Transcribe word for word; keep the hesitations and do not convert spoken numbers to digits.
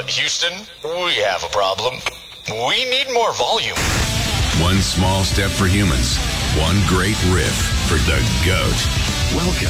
Uh, Houston, we have a problem. We need more volume. One small step for humans. One great riff for the GOAT. Welcome